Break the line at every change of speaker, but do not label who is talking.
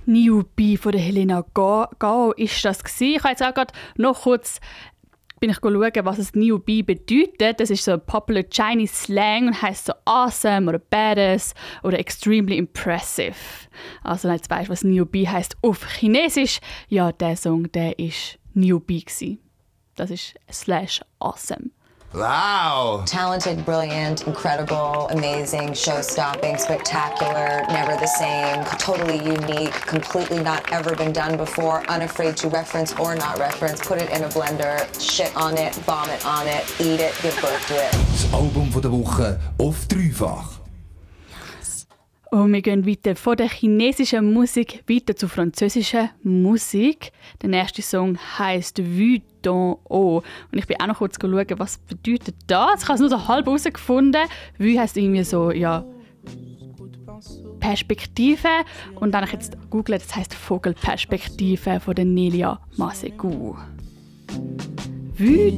Newbie von der Helena Gao ist das gewesen. Ich habe jetzt auch gerade noch kurz schauen, was das Newbie bedeutet. Das ist so Popular Chinese Slang und heisst so awesome oder badass oder extremely impressive. Also jetzt weißt du, was Newbie heisst auf Chinesisch. Ja, der Song, der ist Newbie gewesen. Das ist /awesome.
Wow!
Talented, brilliant, incredible, amazing, show-stopping, spectacular, never the same, totally unique, completely not ever been done before, unafraid to reference or not reference, put it in a blender, shit on it, vomit on it, eat it, give birth to it.
Das Album der Woche auf dreifach.
Und wir gehen weiter von der chinesischen Musik weiter zur französischen Musik. Der nächste Song heisst «Vue d'en haut». Und ich bin auch noch kurz schauen, was bedeutet das. Ich habe es nur so halb herausgefunden. «Vue» heisst irgendwie so, ja, Perspektive. Und dann habe ich jetzt gegoogelt, das heisst «Vogelperspektive» von der Nelia Masegu. «Vue